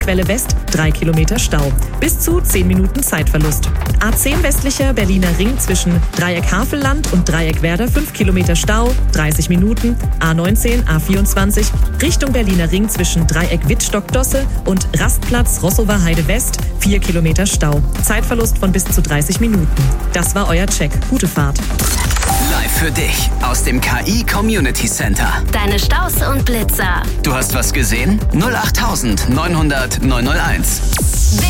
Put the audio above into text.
Quelle West 3 Kilometer Stau. Bis zu 10 Minuten Zeitverlust. A10 westlicher Berliner Ring zwischen Dreieck Havelland und Dreieck Werder 5 Kilometer Stau, 30 Minuten. A19, A24 Richtung Berliner Ring zwischen Dreieck Wittstock-Dosse und Rastplatz Rossower Heide West 4 Kilometer Stau. Zeitverlust von bis zu 30 Minuten. Das war euer Check. Gute Fahrt. Live für dich aus dem KI Community Center. Deine Staus und Blitzer. Du hast was gesehen? 08900 901.